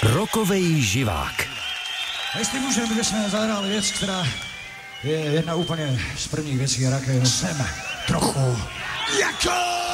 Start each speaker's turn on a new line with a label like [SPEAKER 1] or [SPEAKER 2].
[SPEAKER 1] Rockovej živák.
[SPEAKER 2] Jestli můžeme, bychom zahrali věc, která je jedna úplně z prvních věcí, jaké jsem trochu jako...